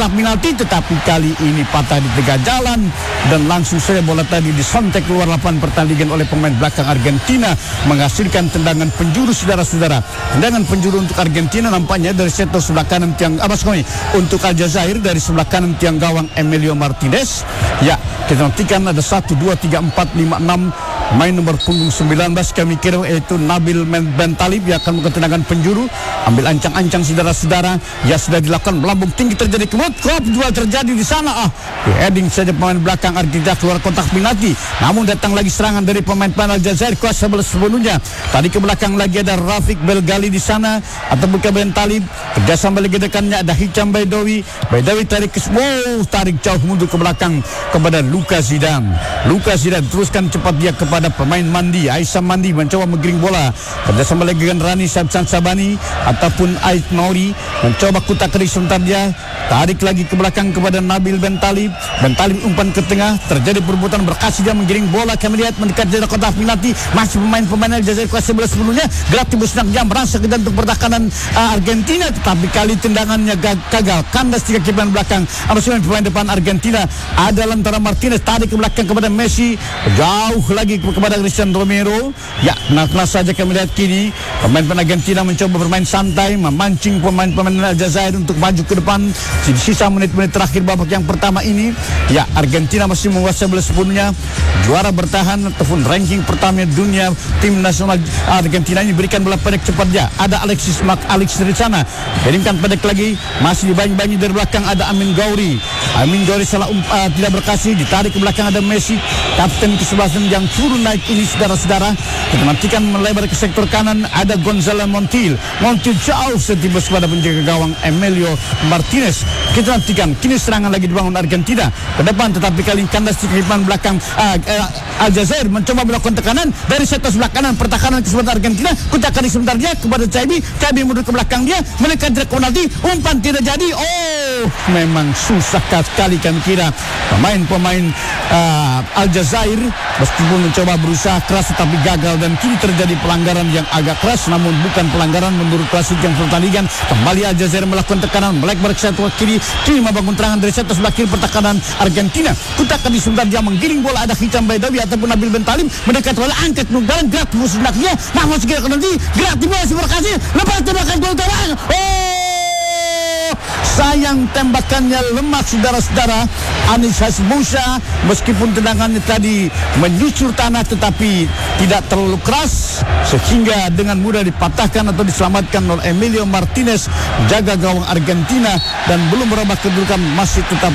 kotak penalti, tetapi kali ini patah di tengah jalan dan langsung saja bola tadi disontek keluar lapangan pertandingan oleh pemain belakang Argentina, menghasilkan tendangan penjuru saudara-saudara. Tendangan penjuru untuk Argentina nampaknya dari sektor sebelah kanan tiang Abbas Koi untuk Aljazair dari sebelah kanan tiang gawang Emilio Martinez. Ya, kita nantikan ada satu, dua, tiga, empat, lima, enam main nomor punggung sembilan belas kami kira yaitu Nabil Bentalib yang akan melakukan tendangan penjuru, ambil ancang-ancang saudara-saudara. Ya, sudah dilakukan melambung tinggi, terjadi kemut, krop dua terjadi di sana. Ah, heading saja pemain belakang Argentina keluar kotak penalti. Namun datang lagi serangan dari pemain-pemain Aljazair kuasa bola sepenuhnya. Tadi ke belakang lagi ada Rafiq Belgali di sana atau bukan Bentalib. Kerjasama lagi dekannya ada Hicham Baidowi. Baidowi tarik ke wow, tarik jauh mundur ke belakang kepada Luka Zidane. Luka Zidane teruskan cepat dia kepada pemain Mandi. Aisam Mandi mencoba menggiring bola. Kerjasama lagi dengan Rani Sabsan Sabani ataupun Ait Mauri mencoba kutak kerik sebentar dia. Tarik lagi ke belakang kepada Nabil Bentalib. Bentalib umpan ke tengah. Terjadi perbuatan berkasih dia menggiring bola. Kami lihat mendekat dari kotak penalti. Masih pemain-pemain Aljazair kuasa bola sepenuhnya. Gratis senang merasa ke untuk pertahanan uh, Argentina, tetapi kali tendangannya gagal. Kandas tiga kipan belakang. Harusnya pemain depan Argentina ada Lautaro Martinez, tarik ke belakang kepada Messi, jauh lagi kepada Cristian Romero. Ya, nah saja kami lihat kini pemain-pemain Argentina mencoba bermain santai, memancing pemain-pemain Aljazair untuk maju ke depan. Di sisa menit-menit terakhir babak yang pertama ini, ya Argentina masih menguasai bola sepenuhnya. Juara bertahan ataupun ranking pertama dunia, tim nasional Argentina ini berikan bola pendek cepat dia. Ada Alexis Mac Alex dari sana, kirimkan pendek lagi, masih dibanyi-banyi dari belakang ada Amin Gauri. Amin Gauri salah um, uh, tidak berkasih, ditarik ke belakang ada Messi, kapten kesebelasan yang turun naik ini saudara-saudara. Kita nantikan melebar ke sektor kanan ada Gonzalo Montiel. Montiel jauh setibas kepada penjaga gawang Emilio Martinez. Kita nantikan kini serangan lagi dibangun Argentina ke depan, tetapi kali ini kandas di kiriman belakang uh, uh, Aljazair mencoba melakukan tekanan dari sektor sebelah kanan pertahanan kesempatan Argentina. Kutakan sebentar dia kepada Cabi, Cabi mundur ke belakang dia, menekan jarak penalti, umpan tidak jadi. Oh, memang susah sekali kami kira pemain-pemain uh, Aljazair meskipun mencoba berusaha keras tetapi gagal, dan kini terjadi pelanggaran yang agak keras, namun bukan pelanggaran menurut klasik yang pertandingan. Kembali Aljazair melakukan tekanan, melebar ke sektor kiri, kini membangun terangan dari sektor sebelah kiri pertahanan Argentina. Kutakan sebentar dia menggiring bola ada Hicham Baidowi ataupun Nabil Bentalib, mendekat bola angkat nunggalan gerak musuh senaknya, namun segera penalti, gerak di bola si berkasih, lepas tembakan gol terang. Oh, sayang tembakannya lemah saudara-saudara. Anis Hasbusa meskipun tendangannya tadi menyucur tanah tetapi tidak terlalu keras sehingga dengan mudah dipatahkan atau diselamatkan oleh Emilio Martinez, jaga gawang Argentina, dan belum merubah kedudukan, masih tetap